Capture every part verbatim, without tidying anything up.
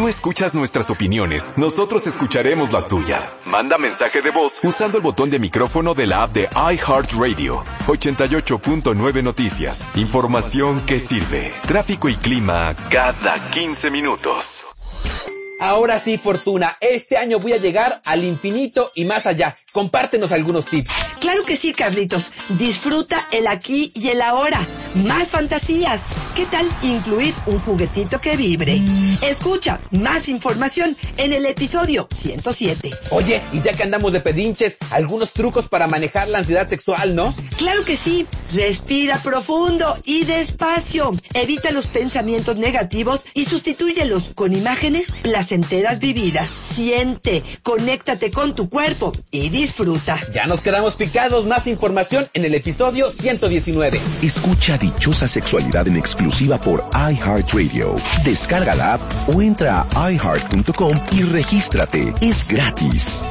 escuchas nuestras opiniones, nosotros escucharemos las tuyas. Manda mensaje de voz usando el botón de micrófono de la app de iHeartRadio. ochenta y ocho punto nueve Noticias. Información que sirve. Tráfico y clima cada quince minutos. Ahora sí, Fortuna, este año voy a llegar al infinito y más allá. Compártenos algunos tips. Claro que sí, Carlitos. Disfruta el aquí y el ahora. Más fantasías. ¿Qué tal incluir un juguetito que vibre? Escucha más información en el episodio ciento siete. Oye, y ya que andamos de pedinches, algunos trucos para manejar la ansiedad sexual, ¿no? Claro que sí. Respira profundo y despacio. Evita los pensamientos negativos y sustitúyelos con imágenes placenteras vividas. Siente, conéctate con tu cuerpo y disfruta. Ya nos quedamos picados. Más información en el episodio ciento diecinueve. Escucha Dichosa Sexualidad en exclusiva por iHeartRadio. Descarga la app o entra a i heart punto com y regístrate. Es gratis.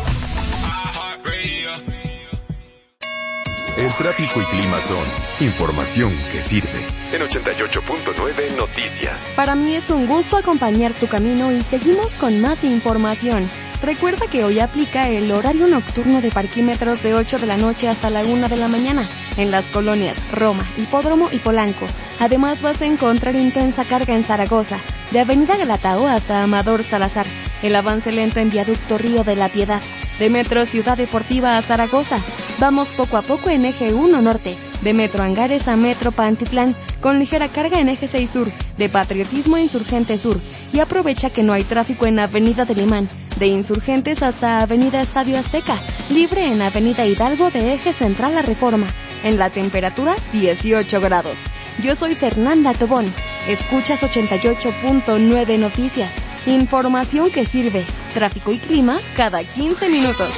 El tráfico y clima son información que sirve. En ochenta y ocho punto nueve Noticias. Para mí es un gusto acompañar tu camino y seguimos con más información. Recuerda que hoy aplica el horario nocturno de parquímetros de ocho de la noche hasta la una de la mañana en las colonias Roma, Hipódromo y Polanco. Además vas a encontrar intensa carga en Zaragoza, de Avenida Galatao hasta Amador Salazar. El avance lento en Viaducto Río de la Piedad. De Metro Ciudad Deportiva a Zaragoza. Vamos poco a poco en Eje uno Norte. De Metro Angares a Metro Pantitlán, con ligera carga en Eje seis Sur. De Patriotismo a Insurgente Sur. Y aprovecha que no hay tráfico en Avenida del Imán. De Insurgentes hasta Avenida Estadio Azteca. Libre en Avenida Hidalgo de Eje Central a Reforma. En la temperatura, dieciocho grados. Yo soy Fernanda Tobón. Escuchas ochenta y ocho punto nueve Noticias. Información que sirve. Tráfico y clima cada quince minutos.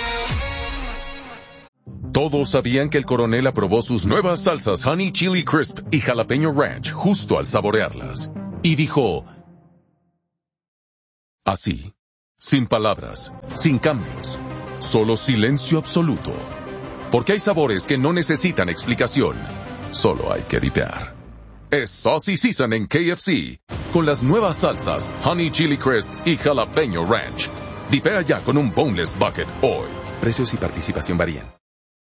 Todos sabían que el coronel aprobó sus nuevas salsas Honey Chili Crisp y Jalapeño Ranch justo al saborearlas. Y dijo... así, sin palabras, sin cambios, solo silencio absoluto. Porque hay sabores que no necesitan explicación, solo hay que dipear. Es Saucy Season en K F C, con las nuevas salsas Honey Chili Crisp y Jalapeño Ranch. Dipea ya con un Boneless Bucket hoy. Precios y participación varían.